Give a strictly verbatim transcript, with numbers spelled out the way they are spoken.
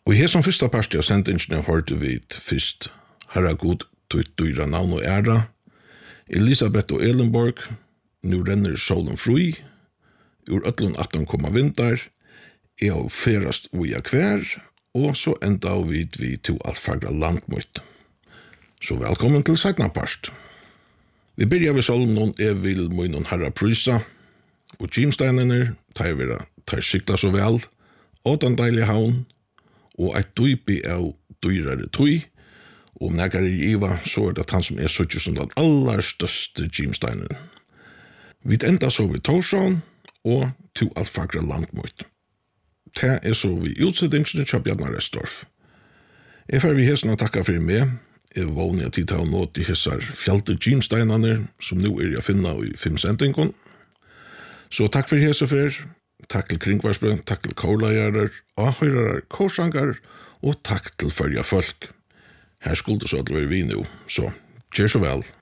Og her som første parti av sendingene hørte vi først Herra God, tøyt dyra navn og æra, Elisabeth og Elenborg, nu renner solen fri, ur ötlun attan komma vindar, er av ferast via kvær, og så enda vi vi to altfagra landmøyt. Så velkommen til setna part. Vi byrja ved solm noen er vil munnen herra prysa, og Jimsteinene tar vera tar sikla så vel, og den deilige havn, og eit dypi av dyrare tøy, og om nekkar er iva, så er det han som er suttje som den aller største Jimsteinen. Vi enda så vi Torshavn, og to altfagra landmøyt. Det er så vi utsettingsene til Bjarnar Restorff. Jeg får vi hesene takka for meg. Jeg vågner at tid til å nå til hesar fjalte Jimsteinene, som nå er jeg finna i fem sendingen. Så takk for hese for. Takk til Kringvarsbø, takk til kårleiere, avhøyrere, kårsanger, og takk til førja folk. Her skulle det så at det var vi nå, så kjør så vel.